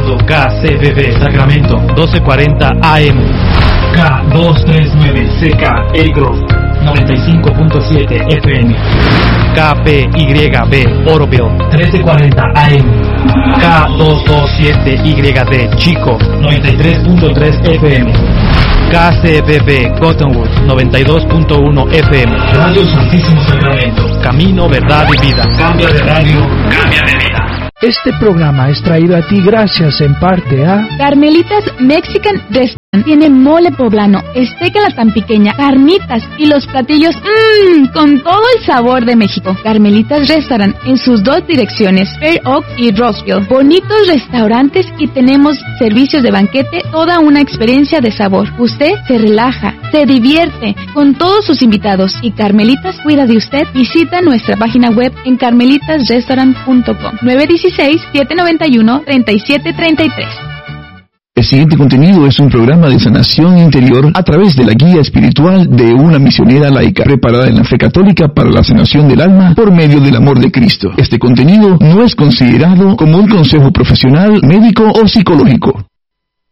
Sábado KCBB Sacramento 1240 AM. K239 CK Elgrove 95.7 FM. KPYB Oroville 1340 AM. K227YD Chico 93.3 FM. KCBB Cottonwood 92.1 FM. Radio Santísimo Sacramento. Camino, verdad y vida. Cambia de radio, cambia de vida. Este programa es traído a ti gracias en parte a Carmelitas Mexican Restaurant. Tiene mole poblano, esteca la tan pequeña, carnitas y los platillos con todo el sabor de México. Carmelitas Restaurant en sus dos direcciones, Fair Oak y Roseville. Bonitos restaurantes y tenemos servicios de banquete, toda una experiencia de sabor. Usted se relaja, se divierte con todos sus invitados y Carmelitas cuida de usted. Visita nuestra página web en carmelitasrestaurant.com 916-791-3733. El siguiente contenido es un programa de sanación interior a través de la guía espiritual de una misionera laica, preparada en la fe católica para la sanación del alma por medio del amor de Cristo. Este contenido no es considerado como un consejo profesional, médico o psicológico.